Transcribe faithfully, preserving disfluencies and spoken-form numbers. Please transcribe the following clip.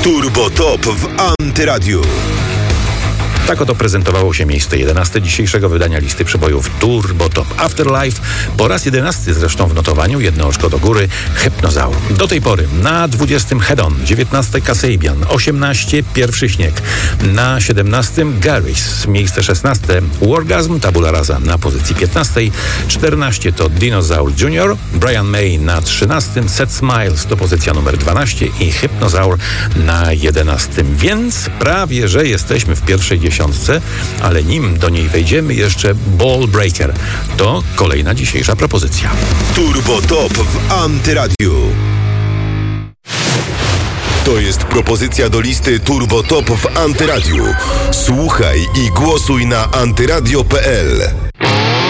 Turbo Top w Antyradiu. Tak oto prezentowało się miejsce jedenaste dzisiejszego wydania listy przebojów Turbo Top. Afterlife po raz jedenasty zresztą w notowaniu, jedno oczko do góry, Hypnozaur. Do tej pory na dwudziestym Head On, dziewiętnaście Kasabian, osiemnaście Pierwszy Śnieg, na siedemnastym Garys, miejsce szesnaste Wargasm, Tabula Rasa na pozycji piętnastej, czternaście to Dinosaur Junior, Brian May na trzynastym, Set Smiles to pozycja numer dwanaście i Hypnozaur na jedenastym. Więc prawie, że jesteśmy w pierwszej dziesiątce, ale nim do niej wejdziemy, jeszcze Ball Breaker. To kolejna dzisiejsza propozycja. Turbo Top w Antyradiu. To jest propozycja do listy Turbo Top w Antyradiu. Słuchaj i głosuj na antyradio kropka p l.